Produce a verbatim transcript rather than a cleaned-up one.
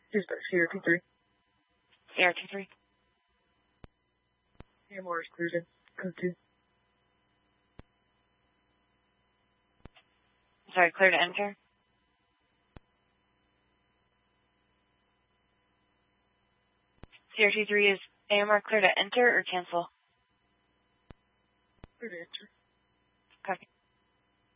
Dispatch, C R T three. C R T three. A M R is cleared in. Code two. Sorry, clear to enter. C R T three, is A M R clear to enter or cancel? Clear to enter.